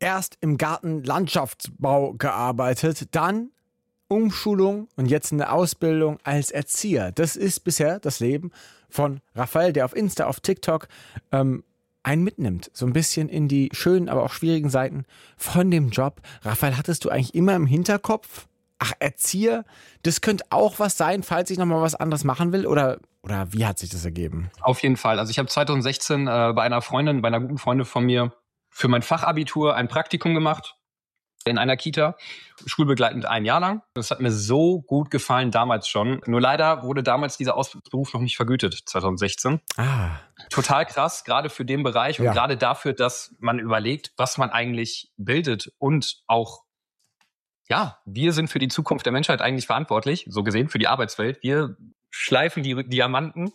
Erst im Gartenlandschaftsbau gearbeitet, dann Umschulung und jetzt eine Ausbildung als Erzieher. Das ist bisher das Leben von Raphael, der auf Insta, auf TikTok einen mitnimmt. So ein bisschen in die schönen, aber auch schwierigen Seiten von dem Job. Raphael, hattest du eigentlich immer im Hinterkopf, Erzieher, das könnte auch was sein, falls ich nochmal was anderes machen will? Oder wie hat sich das ergeben? Auf jeden Fall. Also ich habe 2016 bei einer guten Freundin von mir für mein Fachabitur ein Praktikum gemacht in einer Kita, schulbegleitend 1 Jahr lang. Das hat mir so gut gefallen damals schon. Nur leider wurde damals dieser Ausbildungsberuf noch nicht vergütet, 2016. Total krass, gerade für den Bereich und gerade dafür, dass man überlegt, was man eigentlich bildet und auch, wir sind für die Zukunft der Menschheit eigentlich verantwortlich, so gesehen, für die Arbeitswelt. Wir schleifen die Diamanten.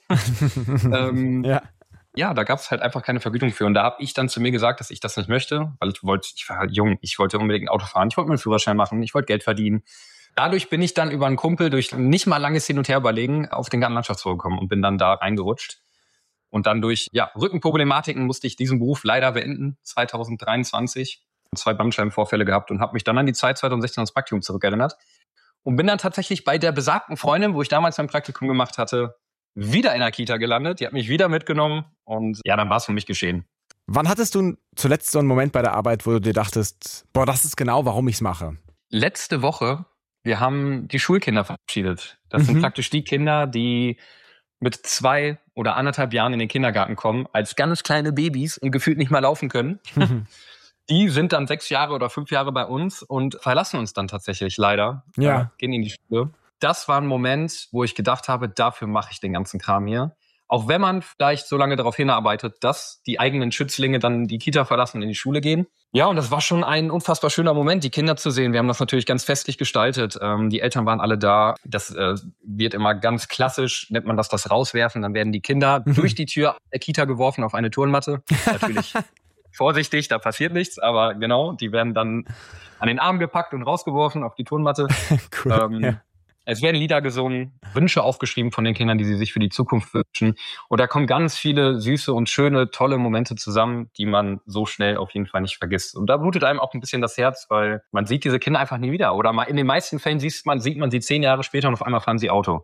Da gab es halt einfach keine Vergütung für. Und da habe ich dann zu mir gesagt, dass ich das nicht möchte, weil ich war halt jung, ich wollte unbedingt ein Auto fahren, ich wollte meinen Führerschein machen, ich wollte Geld verdienen. Dadurch bin ich dann über einen Kumpel durch nicht mal langes Hin- und Herüberlegen auf den Gartenlandschaftsbau gekommen und bin dann da reingerutscht. Und dann durch Rückenproblematiken musste ich diesen Beruf leider beenden, 2023. 2 Bandscheibenvorfälle gehabt und habe mich dann an die Zeit 2016 ans Praktikum zurückerinnert. Und bin dann tatsächlich bei der besagten Freundin, wo ich damals mein Praktikum gemacht hatte, wieder in der Kita gelandet. Die hat mich wieder mitgenommen und dann war es für mich geschehen. Wann hattest du zuletzt so einen Moment bei der Arbeit, wo du dir dachtest, das ist genau, warum ich es mache? Letzte Woche, wir haben die Schulkinder verabschiedet. Das sind praktisch die Kinder, die mit 2 oder 1,5 Jahren in den Kindergarten kommen, als ganz kleine Babys und gefühlt nicht mal laufen können. Die sind dann 6 Jahre oder 5 Jahre bei uns und verlassen uns dann tatsächlich leider. Gehen in die Schule. Das war ein Moment, wo ich gedacht habe, dafür mache ich den ganzen Kram hier. Auch wenn man vielleicht so lange darauf hinarbeitet, dass die eigenen Schützlinge dann die Kita verlassen und in die Schule gehen. Ja, und das war schon ein unfassbar schöner Moment, die Kinder zu sehen. Wir haben das natürlich ganz festlich gestaltet. Die Eltern waren alle da. Das wird immer ganz klassisch, nennt man das Rauswerfen. Dann werden die Kinder durch die Tür der Kita geworfen auf eine Turnmatte. Natürlich vorsichtig, da passiert nichts. Aber genau, die werden dann an den Arm gepackt und rausgeworfen auf die Turnmatte. Cool, Es werden Lieder gesungen, Wünsche aufgeschrieben von den Kindern, die sie sich für die Zukunft wünschen. Und da kommen ganz viele süße und schöne, tolle Momente zusammen, die man so schnell auf jeden Fall nicht vergisst. Und da blutet einem auch ein bisschen das Herz, weil man sieht diese Kinder einfach nie wieder. Oder in den meisten Fällen sieht man sie 10 Jahre später und auf einmal fahren sie Auto.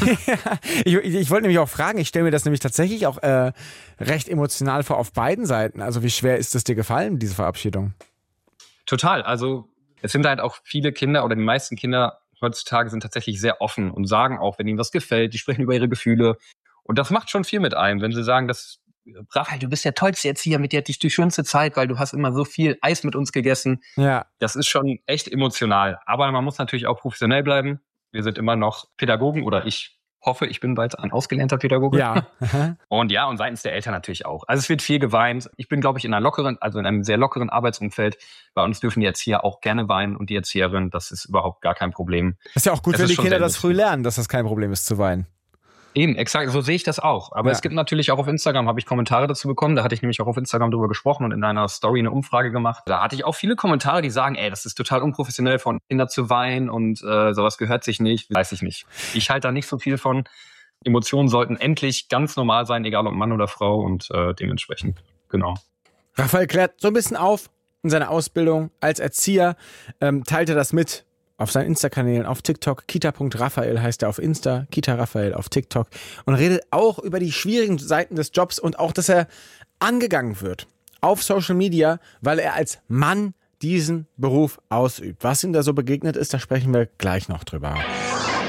Ich wollte nämlich auch fragen, ich stelle mir das nämlich tatsächlich auch recht emotional vor auf beiden Seiten. Also wie schwer ist es dir gefallen, diese Verabschiedung? Total. Also es sind halt auch viele Kinder oder die meisten Kinder heutzutage sind tatsächlich sehr offen und sagen auch, wenn ihnen was gefällt, die sprechen über ihre Gefühle. Und das macht schon viel mit einem, wenn sie sagen, Raphael, du bist der tollste Erzieher, mit dir hatte ich die schönste Zeit, weil du hast immer so viel Eis mit uns gegessen. Ja. Das ist schon echt emotional. Aber man muss natürlich auch professionell bleiben. Wir sind immer noch Pädagogen oder ich hoffe, ich bin bald ein ausgelernter Pädagoge. Ja. Und seitens der Eltern natürlich auch. Also es wird viel geweint. Ich bin, glaube ich, in einem sehr lockeren Arbeitsumfeld. Bei uns dürfen die Erzieher auch gerne weinen und die Erzieherin, das ist überhaupt gar kein Problem. Ist ja auch gut, wenn die Kinder das früh lernen, dass das kein Problem ist zu weinen. Eben, exakt, so sehe ich das auch. Aber es gibt natürlich auch auf Instagram, habe ich Kommentare dazu bekommen. Da hatte ich nämlich auch auf Instagram drüber gesprochen und in einer Story eine Umfrage gemacht. Da hatte ich auch viele Kommentare, die sagen, das ist total unprofessionell von Kindern zu weinen und sowas gehört sich nicht. Weiß ich nicht. Ich halte da nicht so viel von. Emotionen sollten endlich ganz normal sein, egal ob Mann oder Frau und dementsprechend, genau. Raphael klärt so ein bisschen auf in seiner Ausbildung als Erzieher, teilt er das mit auf seinen Insta-Kanälen, auf TikTok, kita.raphael heißt er auf Insta, Kita Raphael auf TikTok und redet auch über die schwierigen Seiten des Jobs und auch, dass er angegangen wird auf Social Media, weil er als Mann diesen Beruf ausübt. Was ihm da so begegnet ist, da sprechen wir gleich noch drüber.